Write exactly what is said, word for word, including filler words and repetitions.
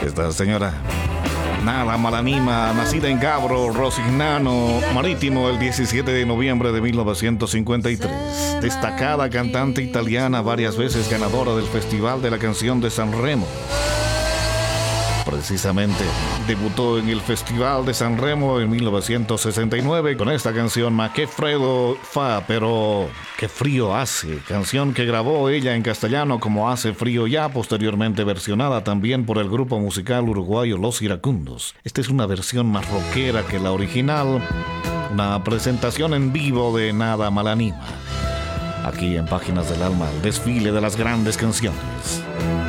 Esta señora, Nada Malanima, nacida en Gabro, Rosignano Marítimo el diecisiete de noviembre de mil novecientos cincuenta y tres. Destacada cantante italiana, varias veces ganadora del Festival de la Canción de San Remo. Precisamente debutó en el Festival de San Remo en mil novecientos sesenta y nueve con esta canción Ma che freddo fa, pero qué frío hace, canción que grabó ella en castellano como Hace frío ya, posteriormente versionada también por el grupo musical uruguayo Los Iracundos. Esta es una versión más rockera que la original, una presentación en vivo de Nada Malanima. Aquí en Páginas del Alma, el desfile de las grandes canciones.